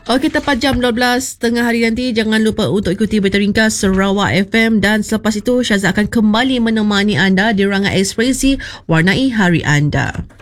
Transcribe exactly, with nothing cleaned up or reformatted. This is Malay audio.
Okey, tepat jam dua belas tengah hari nanti, jangan lupa untuk ikuti berita ringkas Sarawak F M dan selepas itu Syazah akan kembali menemani anda di Rangai Ekspresi, warnai hari anda.